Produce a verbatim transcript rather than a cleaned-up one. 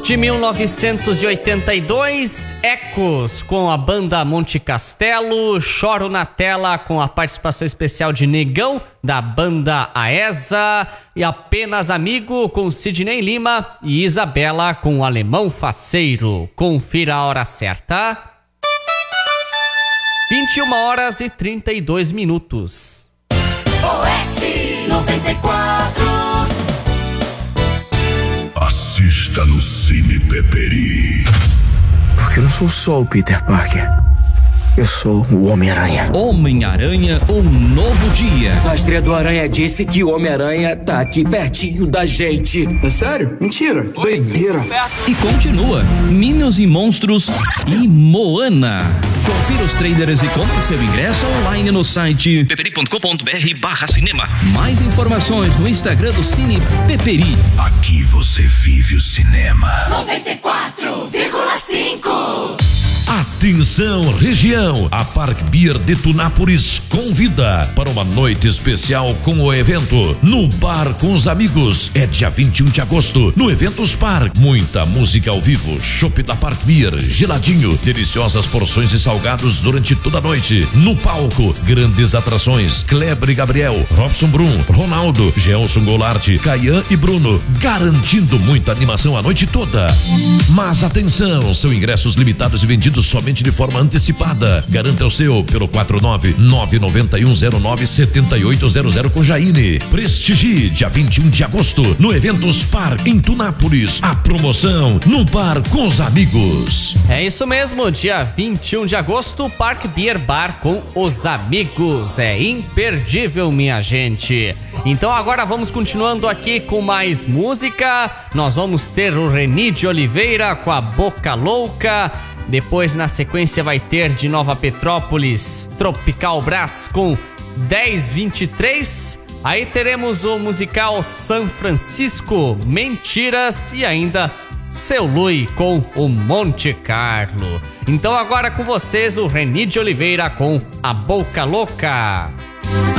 De mil novecentos e oitenta e dois, Ecos com a banda Monte Castelo, Choro na Tela com a participação especial de Negão da banda Aesa e Apenas Amigo com Sidney Lima e Isabela com o Alemão Faceiro. Confira a hora certa. vinte e uma horas e trinta e dois minutos. Oeste noventa e quatro. Assista no Cine Peperi. Porque eu não sou só o Peter Parker. Eu sou o Homem-Aranha. Homem-Aranha, um novo dia. A estreia do Aranha disse que o Homem-Aranha tá aqui pertinho da gente. É sério? Mentira, que doideira. E continua, Minions e Monstros e Moana. Confira os trailers e compre seu ingresso online no site peperi ponto com ponto br barra cinema. Mais informações no Instagram do Cine Peperi. Aqui você vive o cinema. noventa e quatro vírgula cinco. Atenção, região! A Park Beer de Tunápolis convida para uma noite especial com o evento no Bar com os Amigos. É dia vinte e um de agosto, no Eventos Park. Muita música ao vivo, chopp da Park Beer, geladinho, deliciosas porções e salgados durante toda a noite. No palco, grandes atrações: Kleber e Gabriel, Robson Brum, Ronaldo, Gelson Goulart, Caian e Bruno, garantindo muita animação a noite toda. Mas atenção, são ingressos limitados e vendidos somente de forma antecipada. Garanta o seu pelo quatro nove nove nove um zero nove sete oito zero zero com Jaine. Prestigie dia vinte e um de agosto no Eventos Park em Tunápolis. A promoção no Bar com os Amigos. É isso mesmo, dia vinte e um de agosto, Park Beer Bar com os Amigos. É imperdível, minha gente. Então agora vamos continuando aqui com mais música. Nós vamos ter o Reni de Oliveira com a Boca Louca. Depois, na sequência, vai ter de Nova Petrópolis, Tropical Brás com dez vinte e três. Aí teremos o musical São Francisco, Mentiras e ainda Seu Lui com o Monte Carlo. Então agora com vocês o Reni de Oliveira com a Boca Louca.